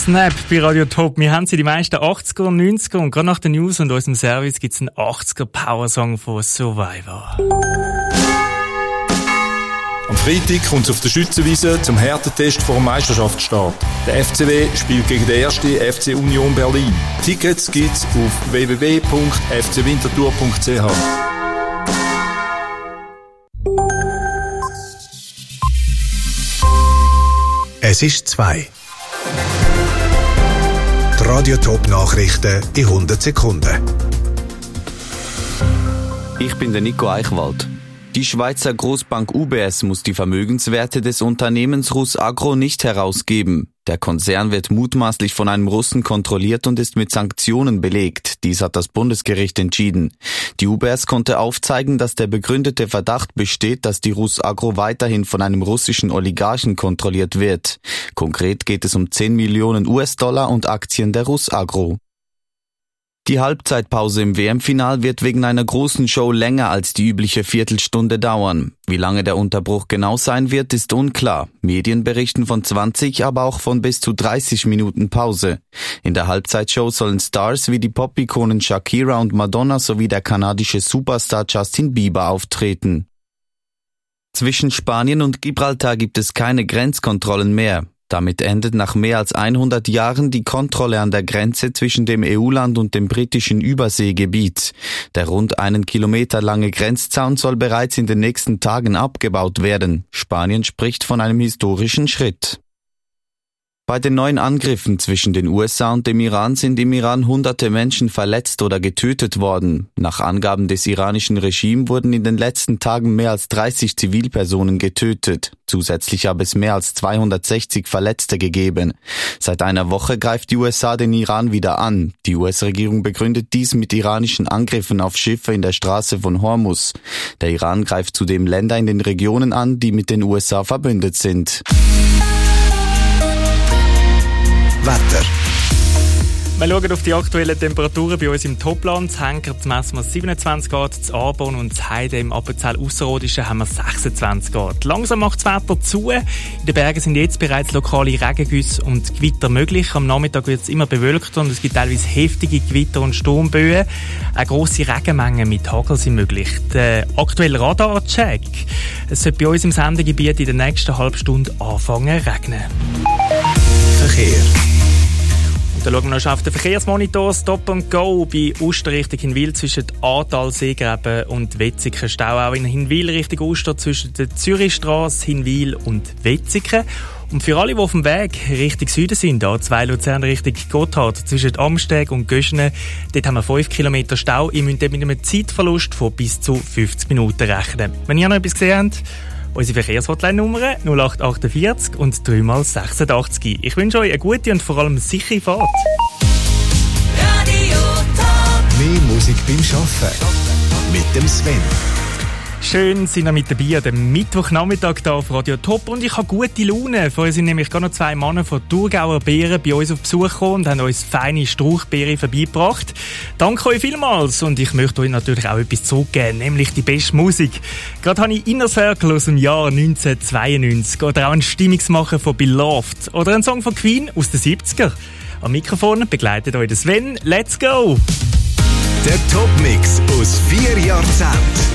Snap bei Radio Top. Wir haben sie die meisten 80er und 90er und gerade nach den News und unserem Service gibt es einen 80er Powersong von Survivor. Am Freitag kommt es auf der Schützenwiese zum Härtetest vor dem Meisterschaftsstart. Der FCW spielt gegen den ersten FC Union Berlin. Tickets gibt's auf www.fcwinterthur.ch. Es ist 2. Die Radio Top Nachrichten in 100 Sekunden. Ich bin der Nico Eichwald. Die Schweizer Großbank UBS muss die Vermögenswerte des Unternehmens Rusagro nicht herausgeben. Der Konzern wird mutmaßlich von einem Russen kontrolliert und ist mit Sanktionen belegt. Dies hat das Bundesgericht entschieden. Die UBS konnte aufzeigen, dass der begründete Verdacht besteht, dass die Rusagro weiterhin von einem russischen Oligarchen kontrolliert wird. Konkret geht es um 10 Millionen US-Dollar und Aktien der Rusagro. Die Halbzeitpause im WM-Final wird wegen einer großen Show länger als die übliche Viertelstunde dauern. Wie lange der Unterbruch genau sein wird, ist unklar. Medien berichten von 20, aber auch von bis zu 30 Minuten Pause. In der Halbzeitshow sollen Stars wie die Pop-Ikonen Shakira und Madonna sowie der kanadische Superstar Justin Bieber auftreten. Zwischen Spanien und Gibraltar gibt es keine Grenzkontrollen mehr. Damit endet nach mehr als 100 Jahren die Kontrolle an der Grenze zwischen dem EU-Land und dem britischen Überseegebiet. Der rund 1 Kilometer lange Grenzzaun soll bereits in den nächsten Tagen abgebaut werden. Spanien spricht von einem historischen Schritt. Bei den neuen Angriffen zwischen den USA und dem Iran sind im Iran hunderte Menschen verletzt oder getötet worden. Nach Angaben des iranischen Regimes wurden in den letzten Tagen mehr als 30 Zivilpersonen getötet. Zusätzlich habe es mehr als 260 Verletzte gegeben. Seit einer Woche greift die USA den Iran wieder an. Die US-Regierung begründet dies mit iranischen Angriffen auf Schiffe in der Straße von Hormuz. Der Iran greift zudem Länder in den Regionen an, die mit den USA verbündet sind. Wetter. Wir schauen auf die aktuellen Temperaturen bei uns im Topland. In Henker messen wir 27 Grad, in Aarborn und in Heide im Appenzell-Ausserrhodischen haben wir 26 Grad. Langsam macht das Wetter zu. In den Bergen sind jetzt bereits lokale Regengüsse und Gewitter möglich. Am Nachmittag wird es immer bewölkter und es gibt teilweise heftige Gewitter und Sturmböen. Auch grosse Regenmengen mit Hagel sind möglich. Der aktuelle Radarcheck. Es sollte bei uns im Sendegebiet in der nächsten halben Stunde anfangen zu regnen. Verkehr. Dann schauen wir noch auf den Verkehrsmonitor. Stop and Go bei Uster Richtung Hinwil zwischen Ahrtal, Seegräben und Wetzikon. Stau auch in Hinwil Richtung Uster zwischen der Zürichstrasse, Hinwil und Wetzikon. Und für alle, die auf dem Weg Richtung Süden sind, A2 Luzern Richtung Gotthard zwischen Amsteg und Göschene, dort haben wir 5 Kilometer Stau. Ihr müsst mit einem Zeitverlust von bis zu 50 Minuten rechnen. Wenn ihr noch etwas gesehen habt, unsere Verkehrshotline-Nummer 0848 und 3x86. Ich wünsche euch eine gute und vor allem sichere Fahrt. Radio Top. Mehr Musik beim Arbeiten. Mit dem Sven. Schön, sind ihr mit dabei an dem Mittwochnachmittag hier auf Radio Top und ich habe gute Laune. Vorher sind nämlich gerade noch 2 Männer von Thurgauer Beeren bei uns auf Besuch gekommen und haben uns feine Strauchbeeren vorbeigebracht. Danke euch vielmals und ich möchte euch natürlich auch etwas zurückgeben, nämlich die beste Musik. Gerade habe ich Inner Circle aus dem Jahr 1992 oder auch einen Stimmungsmacher von Beloved oder einen Song von Queen aus den 70er. Am Mikrofon begleitet euch Sven. Let's go! Der Top-Mix aus 4 Jahrzehnten.